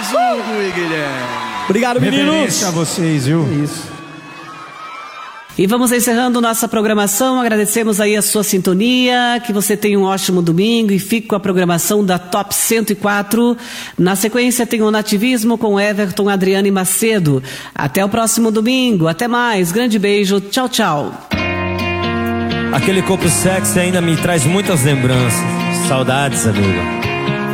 Hugo e Guilherme. Obrigado, meninos. Reverência a vocês, viu? Isso. E vamos encerrando nossa programação. Agradecemos aí a sua sintonia, que você tenha um ótimo domingo e fique com a programação da Top 104. Na sequência tem o Nativismo com Everton, Adriano e Macedo. Até o próximo domingo. Até mais. Grande beijo. Tchau, tchau. Aquele corpo sexy ainda me traz muitas lembranças. Saudades, amigo.